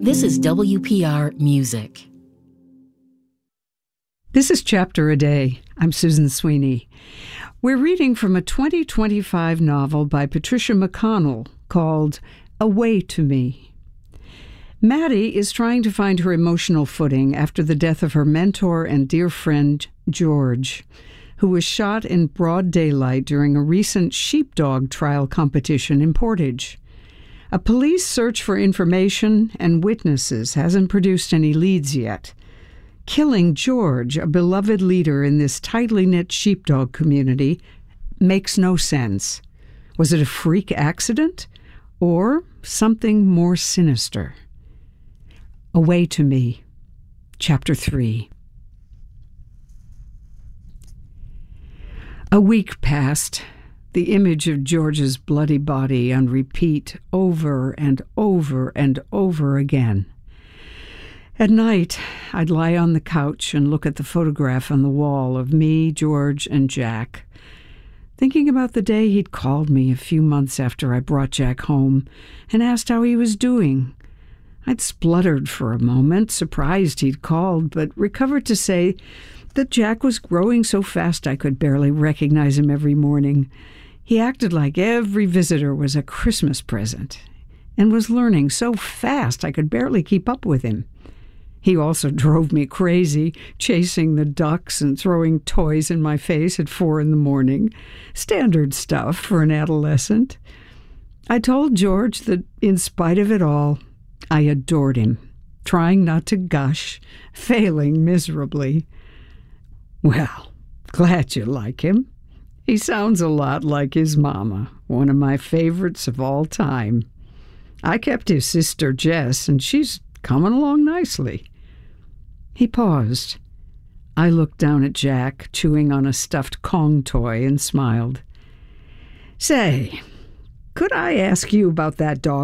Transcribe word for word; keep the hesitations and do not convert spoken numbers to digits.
This is W P R Music. This is Chapter a Day. I'm Susan Sweeney. We're reading from a twenty twenty-five novel by Patricia McConnell called A Way to Me. Maddie is trying to find her emotional footing after the death of her mentor and dear friend, George, who was shot in broad daylight during a recent sheepdog trial competition in Portage. A police search for information and witnesses hasn't produced any leads yet. Killing George, a beloved leader in this tightly knit sheepdog community, makes no sense. Was it a freak accident or something more sinister? A Way to Me, Chapter three. A week passed, the image of George's bloody body on repeat over and over and over again. At night, I'd lie on the couch and look at the photograph on the wall of me, George, and Jack, thinking about the day he'd called me a few months after I brought Jack home and asked how he was doing. I'd spluttered for a moment, surprised he'd called, but recovered to say that Jack was growing so fast I could barely recognize him every morning. He acted like every visitor was a Christmas present and was learning so fast I could barely keep up with him. He also drove me crazy, chasing the ducks and throwing toys in my face at four in the morning. Standard stuff for an adolescent. I told George that in spite of it all, I adored him, trying not to gush, failing miserably. Well, glad you like him. He sounds a lot like his mama, one of my favorites of all time. I kept his sister Jess, and she's coming along nicely. He paused. I looked down at Jack, chewing on a stuffed Kong toy, and smiled. Say, could I ask you about that dog